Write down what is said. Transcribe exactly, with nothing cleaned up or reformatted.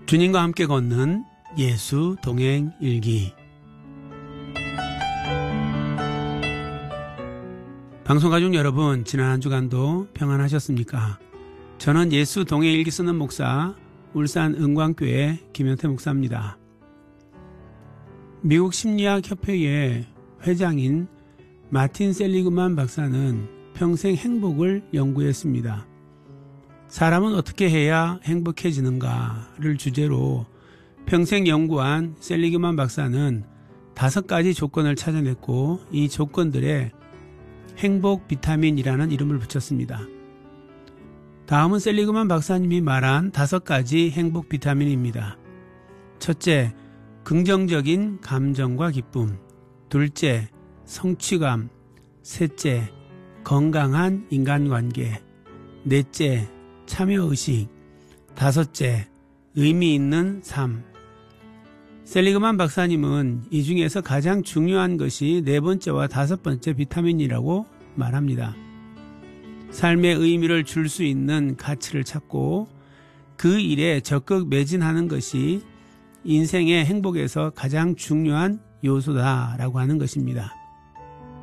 주님과 함께 걷는 예수 동행 일기. 방송가족 여러분, 지난 한 주간도 평안하셨습니까? 저는 예수 동행 일기 쓰는 목사, 울산 은광교회 김현태 목사입니다. 미국 심리학협회의 회장인 마틴 셀리그만 박사는 평생 행복을 연구했습니다. 사람은 어떻게 해야 행복해지는가를 주제로 평생 연구한 셀리그만 박사는 다섯 가지 조건을 찾아냈고, 이 조건들에 행복 비타민이라는 이름을 붙였습니다. 다음은 셀리그만 박사님이 말한 다섯 가지 행복 비타민입니다. 첫째, 긍정적인 감정과 기쁨. 둘째, 성취감. 셋째, 건강한 인간관계. 넷째, 참여의식. 다섯째, 의미 있는 삶. 셀리그만 박사님은 이 중에서 가장 중요한 것이 네 번째와 다섯 번째 비타민이라고 말합니다. 삶의 의미를 줄 수 있는 가치를 찾고 그 일에 적극 매진하는 것이 인생의 행복에서 가장 중요한 요소다라고 하는 것입니다.